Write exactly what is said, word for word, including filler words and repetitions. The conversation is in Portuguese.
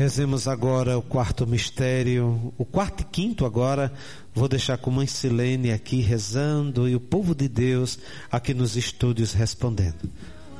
Rezemos agora o quarto mistério, o quarto e quinto agora, vou deixar com Mãe Silene aqui rezando e o povo de Deus aqui nos estúdios respondendo.